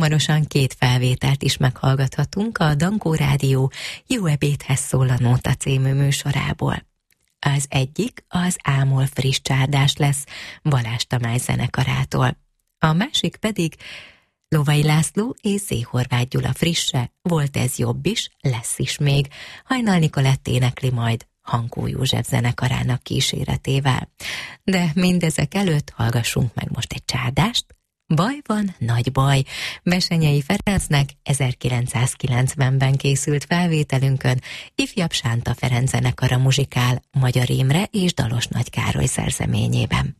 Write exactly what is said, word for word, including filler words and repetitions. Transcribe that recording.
hamarosan két felvételt is meghallgathatunk a Dankó Rádió Jó ebédhez szól a Nóta című műsorából. Az egyik az Ámol friss csárdás lesz Balázs Tamás zenekarától. A másik pedig Lovai László és Zé Horváth Gyula frisse, volt ez jobb is, lesz is még. Hajnal Nikolett énekli majd Hankó József zenekarának kíséretével. De mindezek előtt hallgassunk meg most egy csárdást. Baj van, nagy baj. Besenyei Ferencnek ezerkilencszázkilencvenben készült felvételünkön ifjabb Sánta Ferenc zenekara muzsikál Magyar Imre és Dalos Nagy Károly szerzeményében.